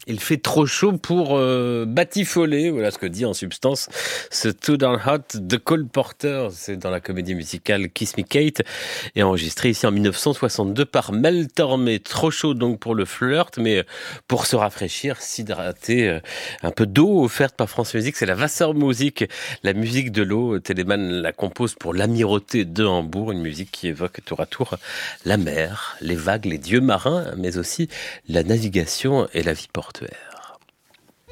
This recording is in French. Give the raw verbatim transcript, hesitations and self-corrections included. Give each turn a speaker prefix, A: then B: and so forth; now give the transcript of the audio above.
A: Il fait trop chaud pour euh, batifoler, voilà ce que dit en substance ce Too Darn Hot de Cole Porter. C'est dans la comédie musicale Kiss Me Kate et enregistré ici en dix-neuf cent soixante-deux par Mel Tormé. Trop chaud donc pour le flirt, mais pour se rafraîchir, s'hydrater, un peu d'eau offerte par France Musique. C'est la Wassermusik, la musique de l'eau. Telemann la compose pour l'Amirauté de Hambourg, une musique qui évoque tour à tour la mer, les vagues, les dieux marins, mais aussi la navigation et la vie portuaire.